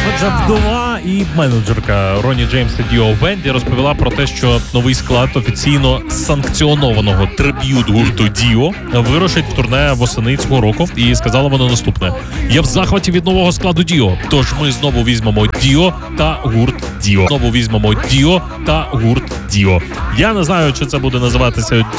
Отже, вдова і менеджерка Ронні Джеймса Діо Венді розповіла про те, що новий склад офіційно санкціонованого триб'ют-гурту Діо вирушить в турне восени цього року. І сказала вона наступне: «Я в захваті від нового складу Діо, тож ми знову візьмемо Діо та гурт Діо. Знову візьмемо Діо та гурт Діо». Я не знаю, чи це буде називатися